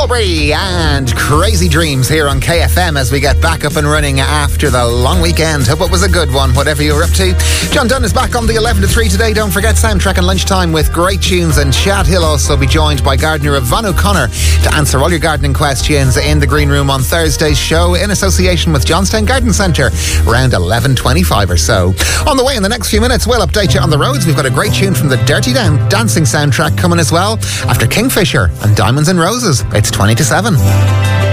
Aubrey and Crazy Dreams here on KFM as we get back up and running after the long weekend. Hope it was a good one, whatever you were up to. John Dunn is back on the 11 to 3 today. Don't forget Soundtrack and Lunchtime with great tunes, and Chad Hill also be joined by gardener Yvonne O'Connor to answer all your gardening questions in the Green Room on Thursday's show in association with Johnstown Garden Centre around 11:25 or so. On the way in the next few minutes, we'll update you on the roads. We've got a great tune from the Dirty Dancing soundtrack coming as well after Kingfisher and Diamonds and Roses. It's 20 to 7.